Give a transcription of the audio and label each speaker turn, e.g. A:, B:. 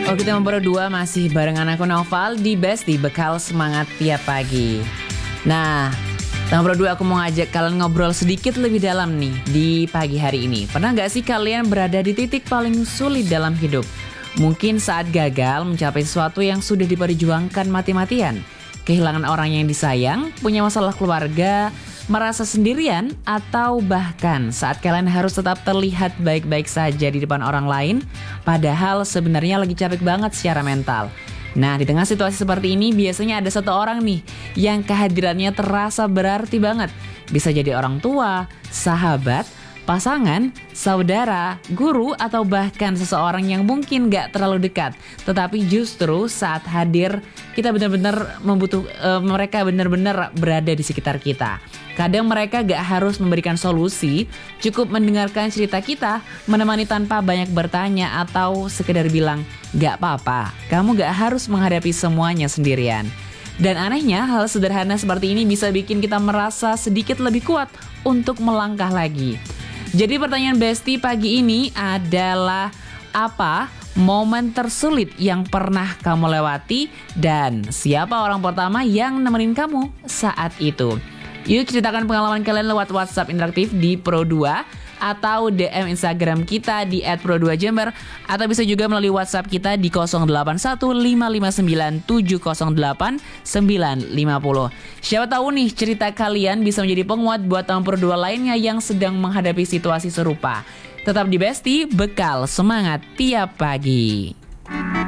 A: Oke, kita berdua masih barengan aku Naufal di Besti Bekal Semangat Tiap Pagi. Nah, teman berdua aku mau ngajak kalian ngobrol sedikit lebih dalam nih di pagi hari ini. Pernah gak sih kalian berada di titik paling sulit dalam hidup? Mungkin saat gagal mencapai sesuatu yang sudah diperjuangkan mati-matian. Kehilangan orang yang disayang, punya masalah keluarga, merasa sendirian, atau bahkan saat kalian harus tetap terlihat baik-baik saja di depan orang lain, padahal sebenarnya lagi capek banget secara mental. Nah, di tengah situasi seperti ini biasanya ada satu orang nih yang kehadirannya terasa berarti banget. Bisa jadi orang tua, sahabat, pasangan, saudara, guru, atau bahkan seseorang yang mungkin gak terlalu dekat. Tetapi justru saat hadir, kita benar-benar mereka benar-benar berada di sekitar kita. Kadang mereka gak harus memberikan solusi, cukup mendengarkan cerita kita, menemani tanpa banyak bertanya, atau sekedar bilang, gak apa-apa, kamu gak harus menghadapi semuanya sendirian. Dan anehnya, hal sederhana seperti ini bisa bikin kita merasa sedikit lebih kuat untuk melangkah lagi. Jadi pertanyaan Besti pagi ini adalah, apa momen tersulit yang pernah kamu lewati dan siapa orang pertama yang nemenin kamu saat itu? Yuk ceritakan pengalaman kalian lewat WhatsApp interaktif di Pro2 atau DM Instagram kita di @pro2jember, atau bisa juga melalui WhatsApp kita di 081559708950. Siapa tahu nih cerita kalian bisa menjadi penguat buat teman Pro2 lainnya yang sedang menghadapi situasi serupa. Tetap di Besti, bekal semangat tiap pagi.